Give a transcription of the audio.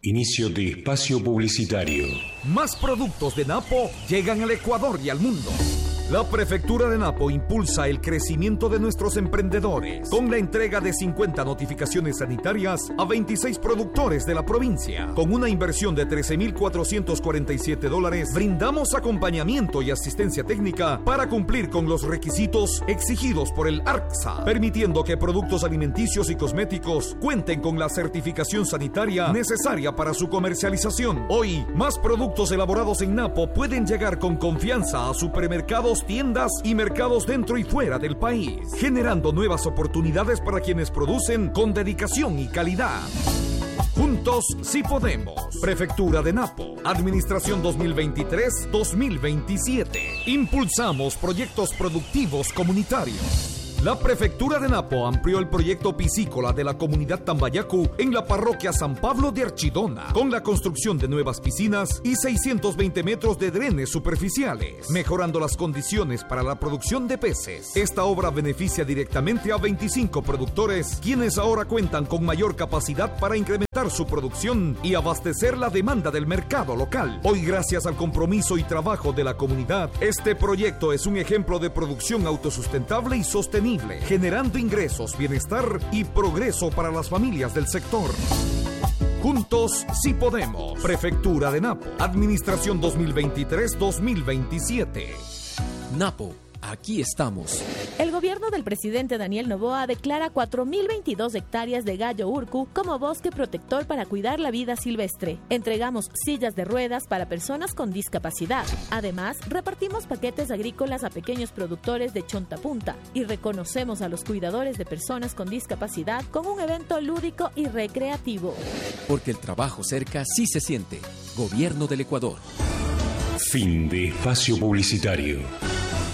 Inicio de espacio publicitario. Más productos de Napo llegan al Ecuador y al mundo. La Prefectura de Napo impulsa el crecimiento de nuestros emprendedores con la entrega de 50 notificaciones sanitarias a 26 productores de la provincia. Con una inversión de $13,447, brindamos acompañamiento y asistencia técnica para cumplir con los requisitos exigidos por el ARCSA, permitiendo que productos alimenticios y cosméticos cuenten con la certificación sanitaria necesaria para su comercialización. Hoy, más productos elaborados en Napo pueden llegar con confianza a supermercados, tiendas y mercados dentro y fuera del país, generando nuevas oportunidades para quienes producen con dedicación y calidad. Juntos sí podemos. Prefectura de Napo. Administración 2023-2027. Impulsamos proyectos productivos comunitarios. La Prefectura de Napo amplió el proyecto piscícola de la comunidad Tambayacu en la parroquia San Pablo de Archidona, con la construcción de nuevas piscinas y 620 metros de drenes superficiales, mejorando las condiciones para la producción de peces. Esta obra beneficia directamente a 25 productores, quienes ahora cuentan con mayor capacidad para incrementar su producción y abastecer la demanda del mercado local. Hoy, gracias al compromiso y trabajo de la comunidad, este proyecto es un ejemplo de producción autosustentable y sostenible, generando ingresos, bienestar y progreso para las familias del sector. Juntos sí podemos. Prefectura de Napo. Administración 2023-2027. Napo, aquí estamos. El gobierno del presidente Daniel Noboa declara 4.022 hectáreas de Gallo Urcu como bosque protector para cuidar la vida silvestre. Entregamos sillas de ruedas para personas con discapacidad. Además, repartimos paquetes agrícolas a pequeños productores de Chontapunta y reconocemos a los cuidadores de personas con discapacidad con un evento lúdico y recreativo. Porque el trabajo cerca sí se siente. Gobierno del Ecuador. Fin de espacio publicitario.